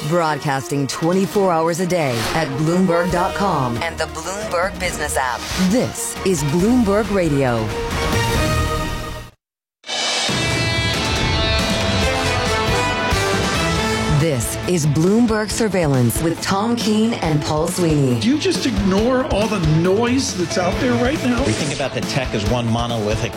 Broadcasting 24 hours a day at Bloomberg.com and the Bloomberg Business app. This is Bloomberg Radio. This is Bloomberg Surveillance with Tom Keene and Paul Sweeney. Do you just ignore all the noise that's out there right now? We think about the tech as one monolithic